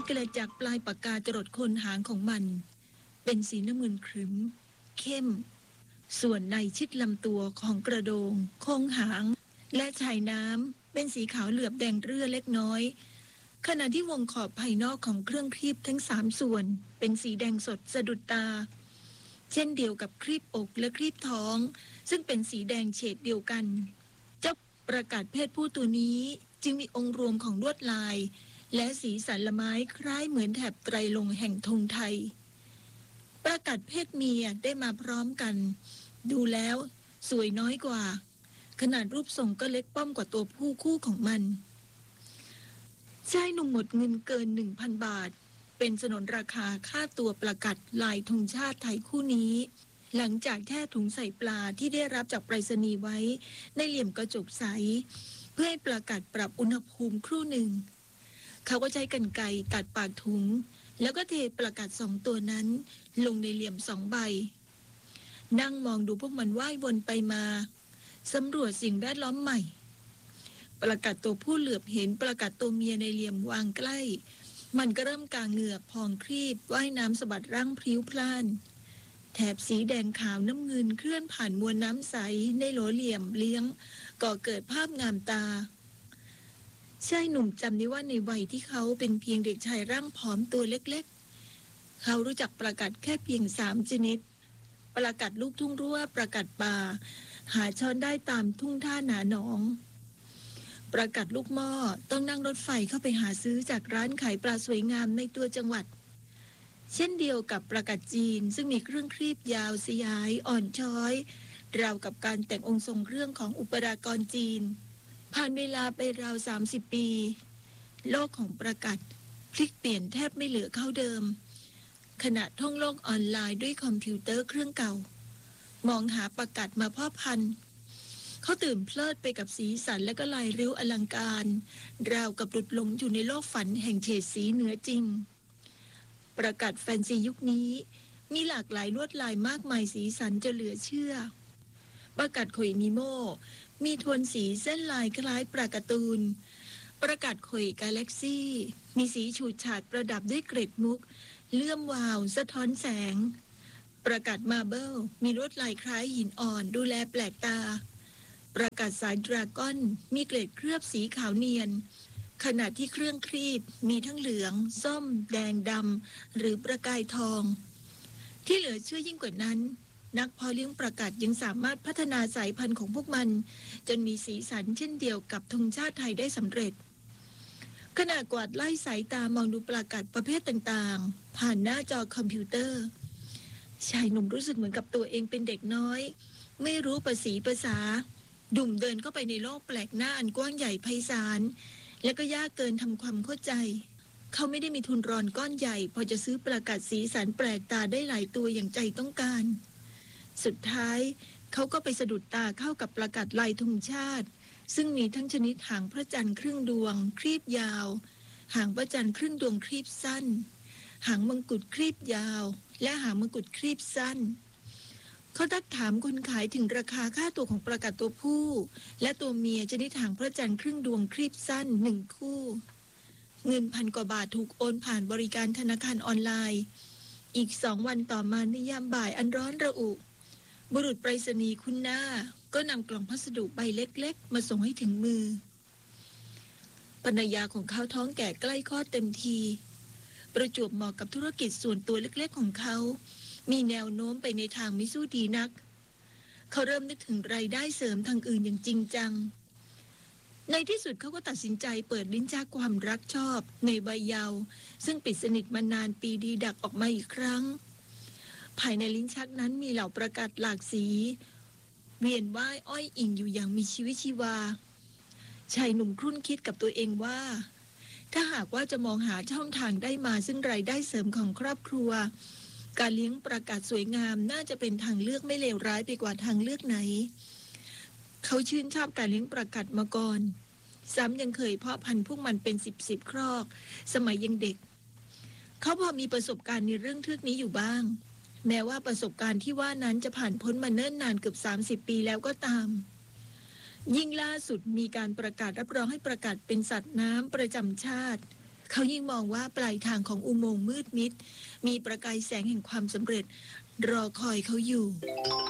กระจากปลายปากกาจรดโคนหางของมันเป็นสีน้ำเงินครึ้มเข้มส่วนในชิดลำตัวของกระโดงโค้งหางและชายน้ำเป็นสีขาวเหลือบแดงเรื่อเล็กน้อยขณะที่วงขอบภายนอกของเครื่องครีบทั้ง3ส่วนเป็นสีแดงสดสะดุดตาเช่นเดียวกับครีบอกและครีบท้องซึ่งเป็นสีแดงเฉดเดียวกันเจ้าประกาศเพศผู้ตัวนี้จึงมีองค์รวมของลวดลายและสีสันละไม้คล้ายเหมือนแถบไตรลงค์แห่งธงไทยประกาศเพศเมียได้มาพร้อมกันดูแล้วสวยน้อยกว่าขนาดรูปทรงก็เล็กป้อมกว่าตัวผู้คู่ของมันชายหนุ่มหมดเงินเกิน 1,000 บาทเป็นสนนราคาค่าตัวประกาศลายธงชาติไทยคู่นี้หลังจากแค่ถุงใส่ปลาที่ได้รับจากไปรษณีย์ไว้ในเหลี่ยมกระจกใสเพื่อให้ประกาศปรับอุณหภูมิครู่หนึ่งเขาก็ใช้กรรไกรตัดปากถุงแล้วก็เทประกาศ2ตัวนั้นลงในเหลี่ยม2ใบนั่งมองดูพวกมันว่ายวนไปมาสำรวจสิ่งแวดล้อมใหม่ประกาศตัวผู้เหลือบเห็นประกาศตัวเมียในเหลี่ยมวางใกล้มันก็เริ่มกางเหงือกพองครีบว่ายน้ำสะบัดร่างพลิ้วพล่านแถบสีแดงขาวน้ำเงินเคลื่อนผ่านมวลน้ำใสในโหลเหลี่ยมเลี้ยงก่อเกิดภาพงามตาชายหนุ่มจำได้ว่าในวัยที่เขาเป็นเพียงเด็กชายร่างผอมตัวเล็กๆเขารู้จักประกาศแค่เพียง3ชนิดประกาศลูกทุ่งรั่วประกาศป่าหาช้อนได้ตามทุ่งท่าหนาหนองประกาศลูกหม้อต้องนั่งรถไฟเข้าไปหาซื้อจากร้านขายปลาสวยงามในตัวจังหวัดเช่นเดียวกับประกาศจีนซึ่งมีเครื่องครีบยาวสยายอ่อนช้อยราวกับการแต่งองค์ทรงเครื่องของอุปรากรจีนผ่านเวลาไปราว30 ปีโลกของประกาศพลิกเปลี่ยนแทบไม่เหลือเข้าเดิมขณะท่องโลกออนไลน์ด้วยคอมพิวเตอร์เครื่องเก่ามองหาประกาศมาพ่อพันธุ์เขาตื่นเพลิดไปกับสีสันและก็ลายริ้วอลังการราวกับหลุดลงอยู่ในโลกฝันแห่งเฉดสีเหนือจริงประกาศแฟนซียุคนี้มีหลากหลายลวดลายมากมายสีสันจะเหลือเชื่อประกาศข่อยนิโมมีโทนสีเส้นลายคล้ายปลาการ์ตูนประกาศข่อยกาแล็กซี่มีสีฉูดฉาดประดับด้วยเกล็ดมุกเลื่อมวาวสะท้อนแสงประกาศมาเบิลมีลวดลายคล้ายหินอ่อนดูแลแปลกตาประกาศสายดราก้อนมีเกล็ดเคลือบสีขาวเนียนขณะที่เครื่องครีบมีทั้งเหลืองส้มแดงดำหรือประกายทองที่เหลือเชื่อยิ่งกว่านั้นนักเพาะเลี้ยงประกาศยังสามารถพัฒนาสายพันธุ์ของพวกมันจนมีสีสันเช่นเดียวกับธงชาติไทยได้สำเร็จขณะกวาดไล่สายตามองดูประกาศประเภทต่างๆผ่านหน้าจอคอมพิวเตอร์ชายหนุ่มรู้สึกเหมือนกับตัวเองเป็นเด็กน้อยไม่รู้ภาษาดุ่มเดินเข้าไปในโลกแปลกหน้าอันกว้างใหญ่ไพศาลและก็ยากเกินทำความเข้าใจเขาไม่ได้มีทุนรอนก้อนใหญ่พอจะซื้อประกาศสีสันแปลกตาได้หลายตัวอย่างใจต้องการสุดท้ายเขาก็ไปสะดุดตาเข้ากับประกาศลายธงชาติซึ่งมีทั้งชนิดหางพระจันทร์ครึ่งดวงครีบยาวหางพระจันทร์ครึ่งดวงครีบสั้นหางมงกุฎครีบยาวและหางมงกุฎครีบสั้นเขาทักถามคนขายถึงราคาค่าตัวของประกาศตัวผู้และตัวเมียชนิดหางพระจันทร์ครึ่งดวงครีบสั้น1คู่เงิน1,000 กว่าบาทถูกโอนผ่านบริการธนาคารออนไลน์อีก2 วันต่อมาในยามบ่ายอันร้อนระอุบุรุษไปรษณีย์คุ้นหน้าก็นำกล่องพัสดุใบเล็กๆมาส่งให้ถึงมือภรรยาของเขาท้องแก่ใกล้คลอดเต็มทีประจวบเหมาะกับธุรกิจส่วนตัวเล็กๆของเขามีแนวโน้มไปในทางไม่สู้ดีนักเขาเริ่มนึกถึงรายได้เสริมทางอื่นอย่างจริงจังในที่สุดเขาก็ตัดสินใจเปิดลิ้นชักความรักชอบในวัยเยาว์ซึ่งปิดสนิทมานานปีดีดักออกมาอีกครั้งภายในลิ้นชักนั้นมีเหล่าประกาศหลากสีเวียนว่ายอ้อยอิงอยู่อย่างมีชีวิตชีวาชายหนุ่มครุ่นคิดกับตัวเองว่าถ้าหากว่าจะมองหาช่องทางได้มาซึ่งรายได้เสริมของครอบครัวการเลี้ยงประกาศสวยงามน่าจะเป็นทางเลือกไม่เลวร้ายไปกว่าทางเลือกไหนเขาชื่นชอบการเลี้ยงประกาศมาก่อนซ้ำยังเคยเพาะพันธุ์พวกมันเป็น10 ครอกสมัยยังเด็กเขาพอมีประสบการณ์ในเรื่องเทือกนี้อยู่บ้างแม้ว่าประสบการณ์ที่ว่านั้นจะผ่านพ้นมาเนิ่นนานเกือบ30 ปีแล้วก็ตามยิ่งล่าสุดมีการประกาศรับรองให้ประกาศเป็นสัตว์น้ำประจำชาติเขายิ่งมองว่าปลายทางของอุโมงค์มืดมิดมีประกายแสงแห่งความสำเร็จรอคอยเขาอยู่